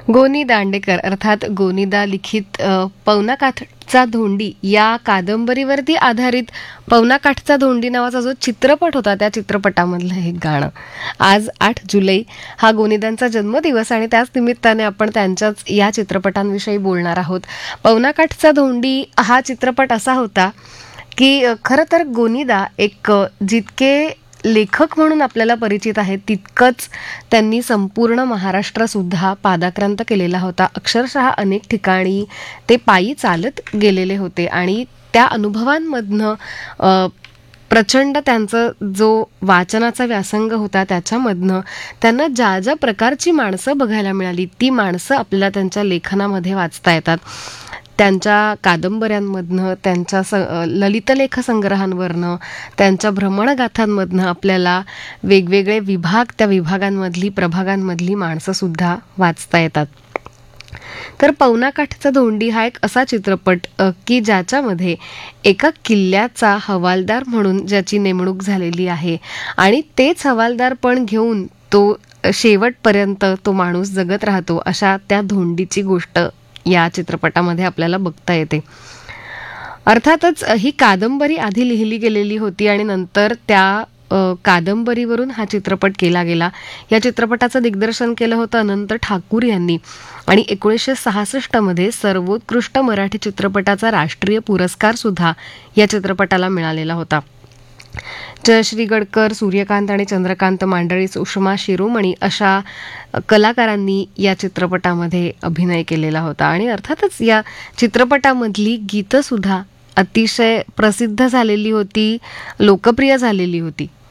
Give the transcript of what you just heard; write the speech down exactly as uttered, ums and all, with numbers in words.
गोनी दांडेकर अर्थात गोनीदा लिखित अ, पवनाकाठचा धोंडी या कादंबरीवरती आधारित पवनाकाठचा धोंडी नावाचा जो चित्रपट होता त्या चित्रपटामधलं हे गाणं. आज आठ जुलै हा गोनीदांचा जन्मदिवस आणि त्याच निमित्ताने आपण त्यांच्याच या चित्रपटांविषयी बोलणार आहोत. पवनाकाठचा धोंडी हा चित्रपट असा होता की अ, खरं तर गोनीदा एक अ, जितके लेखक म्हणून आपल्याला परिचित आहेत तितकंच त्यांनी संपूर्ण महाराष्ट्रसुद्धा पादाक्रांत केलेला होता. अक्षरशः अनेक ठिकाणी ते पायी चालत गेलेले होते आणि त्या अनुभवांमधनं अ, प्रचंड त्यांचं जो वाचनाचा व्यासंग होता त्याच्यामधनं त्यांना ज्या ज्या प्रकारची माणसं बघायला मिळाली ती माणसं आपल्याला त्यांच्या लेखनामध्ये वाचता येतात. त्यांच्या कादंबऱ्यांमधनं, त्यांच्या स ललितलेख संग्रहांवरनं, त्यांच्या भ्रमणगाथांमधनं आपल्याला वेगवेगळे विभाग, त्या विभागांमधली, प्रभागांमधली माणसंसुद्धा वाचता येतात. तर पवनाकाठचा धोंडी हा एक असा चित्रपट अ, की ज्याच्यामध्ये एका किल्ल्याचा हवालदार म्हणून ज्याची नेमणूक झालेली आहे आणि तेच हवालदार पण घेऊन तो शेवटपर्यंत तो माणूस जगत राहतो, अशा त्या धोंडीची गोष्ट या चित्रपटामध्ये आपल्याला बघता येते. अर्थातच ही कादंबरी आधी लिहिली गेलेली होती आणि नंतर त्या अ, कादंबरीवरून हा चित्रपट केला गेला. या चित्रपटाचं दिग्दर्शन केलं होतं अनंत ठाकूर यांनी आणि एकोणीसशे सहासष्टमध्ये सर्वोत्कृष्ट मराठी चित्रपटाचा राष्ट्रीय पुरस्कार सुद्धा या चित्रपटाला मिळालेला होता. जयश्री गडकर, सूर्यकांत आणि चंद्रकांत मांडळी, सुषमा शिरोमणी अशा कलाकारांनी या चित्रपटामध्ये अभिनय केलेला होता आणि अर्थातच या चित्रपटामधली गीतंसुद्धा अतिशय प्रसिद्ध झालेली होती, लोकप्रिय झालेली होती.